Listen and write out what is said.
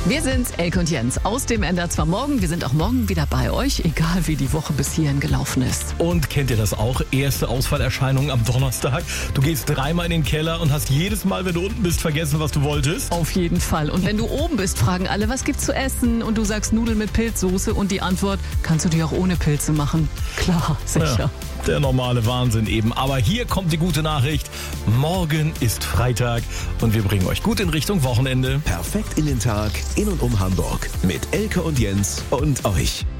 Wir sind Elke und Jens aus dem Ändert zwar morgen. Wir sind auch morgen wieder bei euch, egal wie die Woche bis hierhin gelaufen ist. Und kennt ihr das auch? Erste Ausfallerscheinung am Donnerstag. Du gehst 3-mal in den Keller und hast jedes Mal, wenn du unten bist, vergessen, was du wolltest. Auf jeden Fall. Und wenn du oben bist, fragen alle, was gibt's zu essen? Und du sagst Nudeln mit Pilzsoße und die Antwort, kannst du die auch ohne Pilze machen? Klar, sicher. Ja, der normale Wahnsinn eben. Aber hier kommt die gute Nachricht. Morgen ist Freitag und wir bringen euch gut in Richtung Wochenende. Perfekt in den Tag, in und um Hamburg. Mit Elke und Jens und euch.